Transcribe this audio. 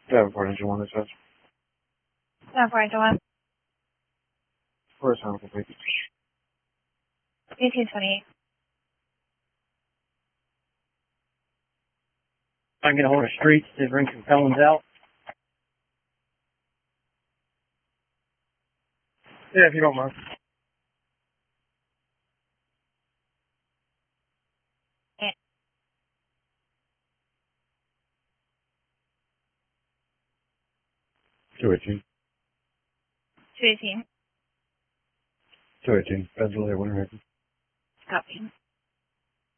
Davenport Engine 1 dispatch. Davenport Engine 1. First time complete. 1828. I can get a hold of Streets to bring some felons out. Yeah, if you don't mind. Yeah. 218. 218. 218. Federal Air Winter Haven. Copy.